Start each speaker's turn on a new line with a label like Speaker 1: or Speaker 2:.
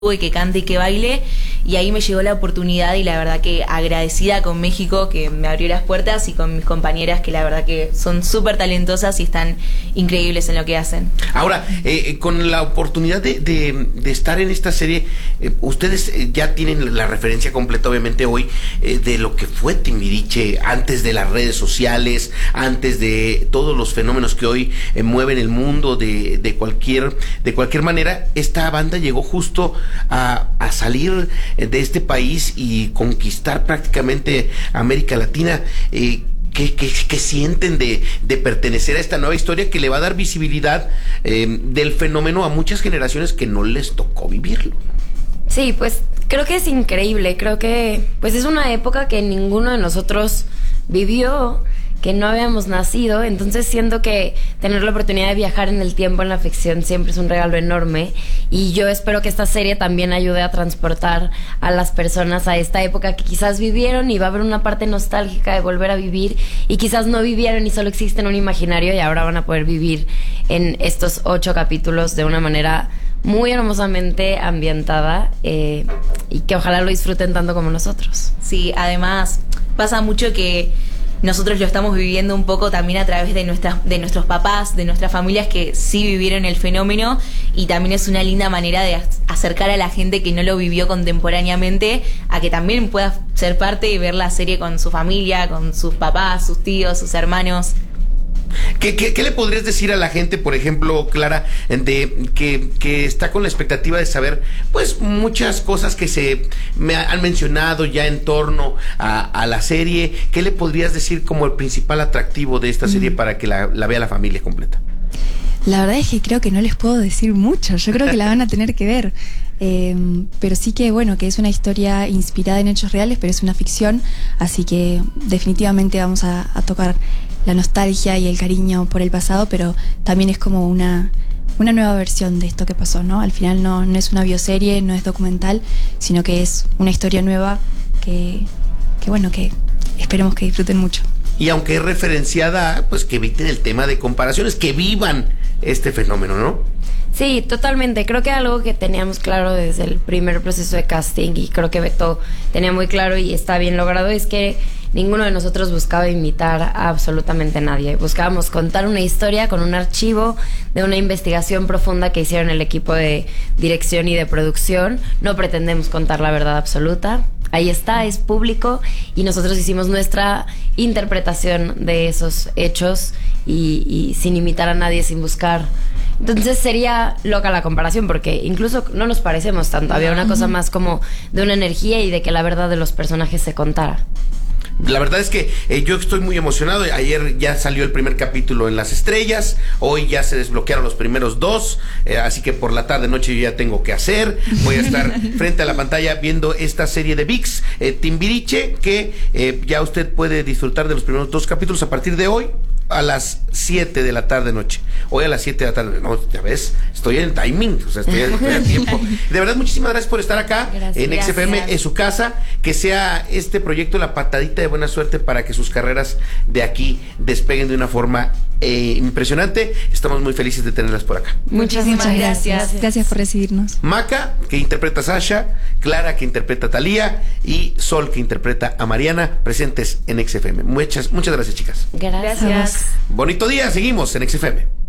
Speaker 1: y que cante y que baile, y ahí me llegó la oportunidad y la verdad que agradecida con México que me abrió las puertas y con mis compañeras que la verdad que son súper talentosas y están increíbles en lo que hacen.
Speaker 2: Ahora, con la oportunidad de estar en esta serie, ustedes ya tienen la referencia completa obviamente hoy de lo que fue Timbiriche antes de las redes sociales, antes de todos los fenómenos que hoy mueven el mundo de cualquier manera. Esta banda llegó justo a salir de este país y conquistar prácticamente América Latina. ¿Qué sienten de pertenecer a esta nueva historia que le va a dar visibilidad del fenómeno a muchas generaciones que no les tocó vivirlo?
Speaker 3: Sí, pues creo que es increíble, creo que pues es una época que ninguno de nosotros vivió, que no habíamos nacido, entonces siento que tener la oportunidad de viajar en el tiempo en la ficción siempre es un regalo enorme, y yo espero que esta serie también ayude a transportar a las personas a esta época que quizás vivieron, y va a haber una parte nostálgica de volver a vivir, y quizás no vivieron y solo existe en un imaginario y ahora van a poder vivir en estos 8 capítulos de una manera muy hermosamente ambientada, y que ojalá lo disfruten tanto como nosotros.
Speaker 1: Sí, además pasa mucho que nosotros lo estamos viviendo un poco también a través de nuestros papás, de nuestras familias que sí vivieron el fenómeno, y también es una linda manera de acercar a la gente que no lo vivió contemporáneamente a que también pueda ser parte y ver la serie con su familia, con sus papás, sus tíos, sus hermanos.
Speaker 2: ¿Qué le podrías decir a la gente, por ejemplo, Clara, de que está con la expectativa de saber pues muchas cosas que se me han mencionado ya en torno a la serie? ¿Qué le podrías decir como el principal atractivo de esta serie para que la vea la familia completa?
Speaker 4: La verdad es que creo que no les puedo decir mucho. Yo creo que la van a tener que ver. Pero sí que, bueno, que es una historia inspirada en hechos reales, pero es una ficción. Así que definitivamente vamos a tocar la nostalgia y el cariño por el pasado, pero también es como una nueva versión de esto que pasó, ¿no? Al final no es una bioserie, no es documental, sino que es una historia nueva que bueno, que esperemos que disfruten mucho.
Speaker 2: Y aunque es referenciada, pues que eviten el tema de comparaciones, que vivan este fenómeno, ¿no?
Speaker 3: Sí, totalmente. Creo que algo que teníamos claro desde el primer proceso de casting, y creo que Beto tenía muy claro y está bien logrado, es que ninguno de nosotros buscaba imitar a absolutamente nadie. Buscábamos contar una historia con un archivo de una investigación profunda que hicieron el equipo de dirección y de producción. No pretendemos contar la verdad absoluta. Ahí está, es público, y nosotros hicimos nuestra interpretación de esos hechos y sin imitar a nadie, sin buscar. Entonces sería loca la comparación, porque incluso no nos parecemos tanto. Había una cosa más como de una energía y de que la verdad de los personajes se contara.
Speaker 2: La verdad es que yo estoy muy emocionado. Ayer ya salió el primer capítulo en Las Estrellas, hoy ya se desbloquearon los primeros 2, así que por la tarde noche yo ya tengo que hacer. Voy a estar frente a la pantalla viendo esta serie de ViX, Timbiriche, que ya usted puede disfrutar de los primeros 2 capítulos a partir de hoy a las 7 de la tarde noche. Hoy a las 7 de la tarde. No, ya ves, estoy en el timing, o sea, estoy a tiempo. De verdad, muchísimas gracias por estar acá.
Speaker 3: Gracias,
Speaker 2: en XFM, en su casa. Que sea este proyecto la patadita de buena suerte para que sus carreras de aquí despeguen de una forma impresionante. Estamos muy felices de tenerlas por acá.
Speaker 1: Muchísimas gracias.
Speaker 4: Gracias por recibirnos.
Speaker 2: Maca, que interpreta a Sasha, Clara, que interpreta a Thalía, y Sol, que interpreta a Mariana, presentes en XFM. Muchas gracias, chicas.
Speaker 3: Gracias.
Speaker 2: Bonito día, seguimos en XFM.